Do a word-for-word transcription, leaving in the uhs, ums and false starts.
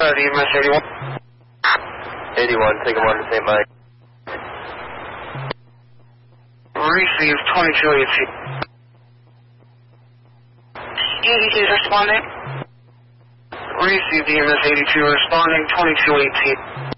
Start E M S eighty-one. eighty-one, take him on to Saint Mike. Receive twenty-two eighteen. eighty-two is responding. Receive E M S eighty-two responding twenty-two eighteen.